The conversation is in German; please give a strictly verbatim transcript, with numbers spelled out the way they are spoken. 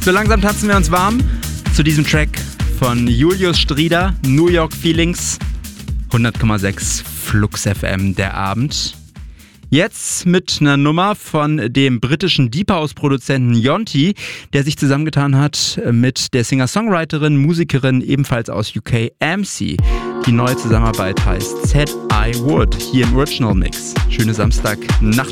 So langsam tanzen wir uns warm zu diesem Track von Julius Strieder, New York Feelings, hundert Komma sechs Flux F M, der Abend. Jetzt mit einer Nummer von dem britischen Deep House-Produzenten Yonti, der sich zusammengetan hat mit der Singer-Songwriterin, Musikerin ebenfalls aus U K, M C. Die neue Zusammenarbeit heißt Said I Would, hier im Original Mix. Schöne Samstagnacht.